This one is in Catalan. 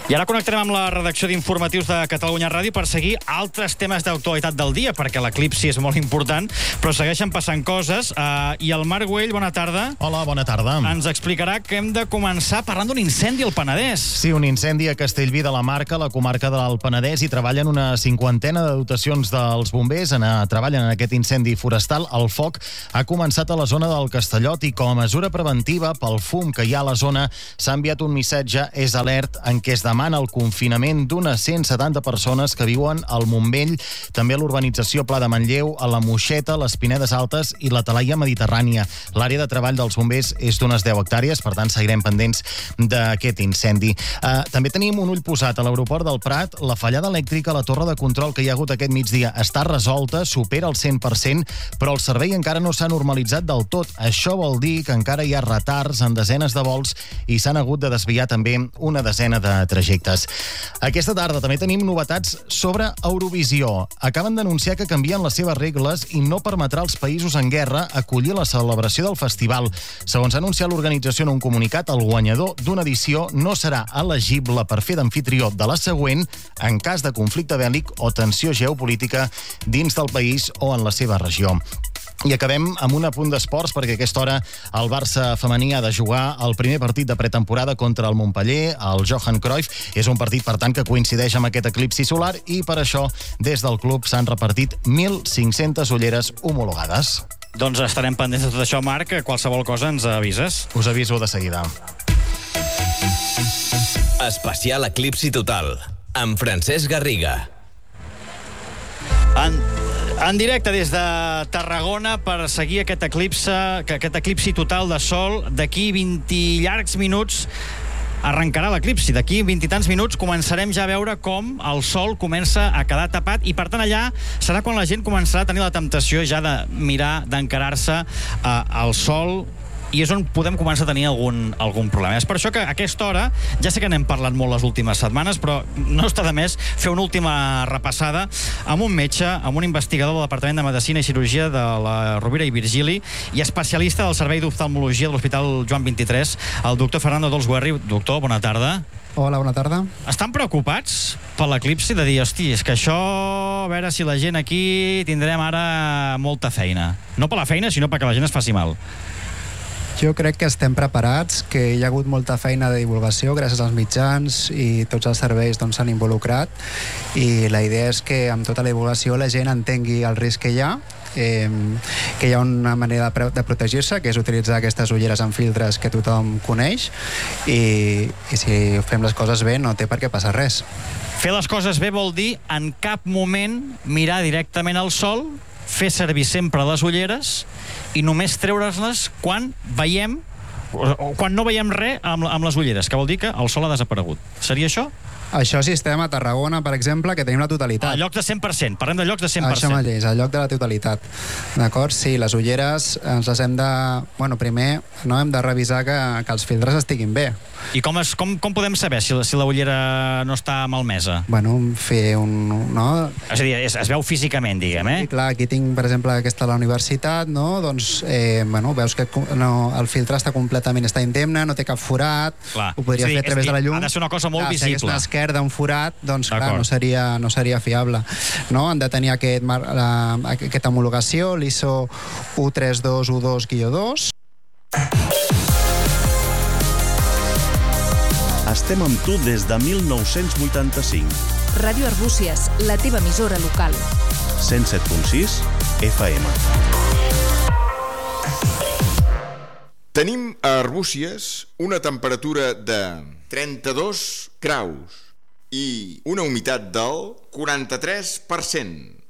I ara connectarem amb la redacció d'informatius de Catalunya Ràdio per seguir altres temes d'actualitat del dia, perquè l'eclipsi és molt important, però segueixen passant coses. I el Marc Güell, bona tarda. Hola, bona tarda. Ens explicarà que hem de començar parlant d'un incendi al Penedès. Sí, un incendi a Castellví de la Marca, la comarca del Penedès, i treballen una cinquantena de dotacions dels bombers. Treballen en aquest incendi forestal. El foc ha començat a la zona del Castellot i com a mesura preventiva pel fum que hi ha a la zona s'ha enviat un missatge és alert en què es demana el confinament d'unes 170 persones que viuen al Montbell, també a l'urbanització Pla de Manlleu, a la Moixeta, les Pinedes Altes i la Talaia Mediterrània. L'àrea de treball dels bombers és d'unes 10 hectàrees, per tant seguirem pendents d'aquest incendi. També tenim un ull posat a l'aeroport del Prat. La fallada elèctrica a la torre de control que hi ha hagut aquest migdia està resolta, supera el 100%, però el servei encara no s'ha normalitzat del tot. Això vol dir que encara hi ha retards en desenes de vols i s'han hagut de desviar també una desena de trajectes. Aquesta tarda també tenim novetats sobre Eurovisió. Acaben d'anunciar que canvien les seves regles i no permetrà als països en guerra acollir la celebració del festival. Segons ha anunciat l'organització en un comunicat, el guanyador d'una edició no serà elegible per fer d'amfitrió de la següent en cas de conflicte bèl·lic o tensió geopolítica dins del país o en la seva regió. I acabem amb un apunt d'esports, perquè a aquesta hora el Barça femení ha de jugar el primer partit de pretemporada contra el Montpeller, el Johan Cruyff. És un partit, per tant, que coincideix amb aquest eclipsi solar i per això des del club s'han repartit 1.500 ulleres homologades. Doncs estarem pendents de tot això, Marc. Qualsevol cosa ens avises. Us aviso de seguida. Especial Eclipsi Total, amb Francesc Garriga. En directe des de Tarragona per seguir aquest eclipsi total de sol. D'aquí 20 llargs minuts arrencarà l'eclipsi. D'aquí 20 i tants minuts començarem ja a veure com el sol comença a quedar tapat i, per tant, allà serà quan la gent començarà a tenir la temptació ja de mirar, d'encarar-se al sol, i és on podem començar a tenir algun problema. És per això que a aquesta hora, ja sé que n'hem parlat molt les últimes setmanes, però no està de més fer una última repassada amb un metge, amb un investigador del Departament de Medicina i Cirurgia de la Rovira i Virgili i especialista del Servei d'Oftalmologia de l'Hospital Joan 23, el doctor Fernando Dolsguerri. Doctor, bona tarda. Hola, bona tarda. Estan preocupats per l'eclipsi de dir, hosti, és que això, a veure si la gent aquí tindrem ara molta feina. No per la feina, sinó perquè la gent es faci mal. Jo crec que estem preparats, que hi ha hagut molta feina de divulgació gràcies als mitjans i tots els serveis s'han involucrat, i la idea és que amb tota la divulgació la gent entengui el risc que hi ha, que hi ha una manera de protegir-se, que és utilitzar aquestes ulleres amb filtres que tothom coneix, i si fem les coses bé no té per què passar res. Fer les coses bé vol dir en cap moment mirar directament al sol, fer servir sempre les ulleres i només treure-les quan veiem o quan no veiem res amb les ulleres, que vol dir que el sol ha desaparegut. Seria això? Això si estem a Tarragona, per exemple, que tenim la totalitat. A llocs de 100%, parlem de llocs de 100%. Això mateix, a lloc de la totalitat. D'acord? Sí, les ulleres ens les hem de... Bueno, primer hem de revisar que els filtres estiguin bé. I com podem saber si la ullera no està malmesa? Bueno, fer un... No? És a dir, es veu físicament, diguem, eh? Sí, clar, aquí tinc, per exemple, aquesta a la universitat, no? Doncs, veus que el filtre està completament indemne, no té cap forat, clar. Ho podria fer a través de la llum. Ha de ser una cosa molt visible. Si hagués una esquerda, un forat, doncs clar, no seria fiable. No? Han de tenir aquesta homologació, l'ISO 13212-2. Estem amb tu des de 1985. Ràdio Arbúcies, la teva emissora local. 107.6 FM. Tenim a Arbúcies una temperatura de 32 graus i una humitat del 43%.